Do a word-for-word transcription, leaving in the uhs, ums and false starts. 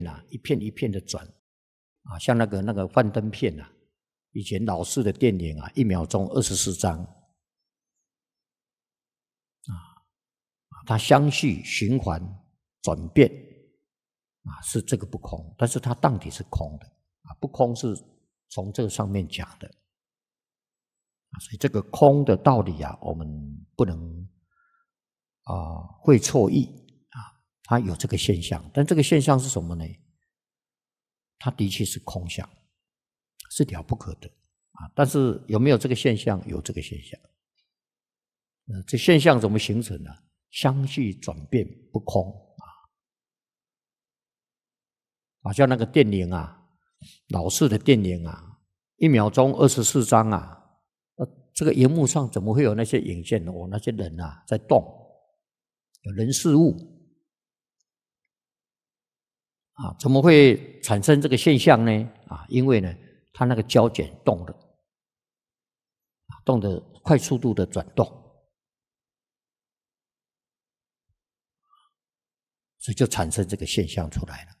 啊，一片一片的转啊，像那个那个幻灯片啊，以前老式的电影啊，一秒钟二十四张啊，它相续循环转变啊，是这个不空，但是它到底是空的啊，不空是从这个上面讲的啊，所以这个空的道理啊，我们不能啊会错意啊，它有这个现象，但这个现象是什么呢？它的确是空相，是了不可得啊！但是有没有这个现象？有这个现象。呃，这现象怎么形成呢？相续转变不空啊！好像那个电影啊，老式的电影啊，一秒钟二十四张啊，呃，这个荧幕上怎么会有那些影像？哦，那些人啊在动，有人事物啊，怎么会产生这个现象呢？啊，因为呢，它那个胶卷动了，动的快速度的转动，所以就产生这个现象出来了。